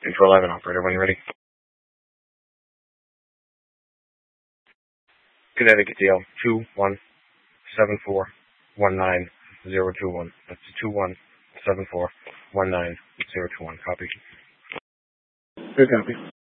Intro 11, operator, when you're ready. Connecticut DL 2174190021. That's 2174190021. Copy. Good copy.